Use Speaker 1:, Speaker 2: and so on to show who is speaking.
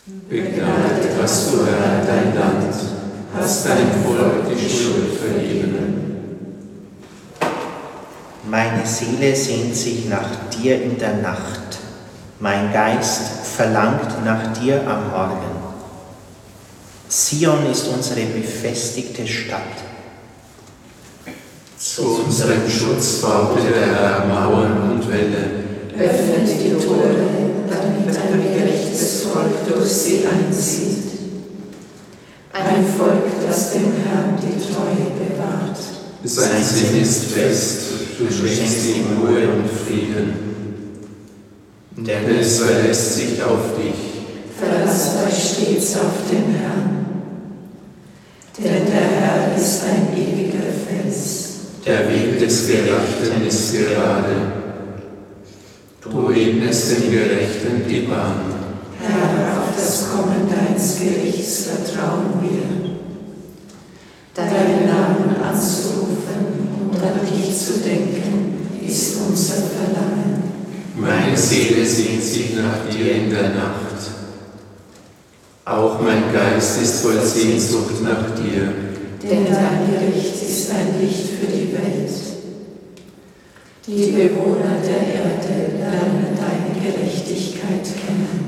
Speaker 1: Begnadet hast du, Herr, dein Land, hast deinem Volk die Schuld vergeben.
Speaker 2: Meine Seele sehnt sich nach dir in der Nacht, mein Geist verlangt nach dir am Morgen. Zion ist unsere befestigte Stadt.
Speaker 1: Zu unserem Schutz baute der Herr Mauern und Wälle.
Speaker 3: Öffnet die Tore, damit ein gerechtes Volk durch sie einzieht. Ein Volk, das dem Herrn die Treue bewahrt.
Speaker 1: Sein Sinn ist fest, du schenkst ihm Ruhe und Frieden. Denn es verlässt sich auf dich.
Speaker 3: Verlasst euch stets auf den Herrn. Denn der Herr ist ein ewiger Fels.
Speaker 1: Der Weg des Gerechten ist gerade. Du ebnest den Gerechten die Bahn.
Speaker 3: Herr, auf das Kommen deines Gerichts vertrauen wir. Deinen Namen anzurufen und an dich zu denken, ist unser Verlangen.
Speaker 1: Meine Seele sehnt sich nach dir in der Nacht. Auch mein Geist ist voll Sehnsucht nach dir.
Speaker 3: Denn dein Gericht ist ein Licht für die Welt. Die Bewohner der Erde lernen deine Gerechtigkeit kennen.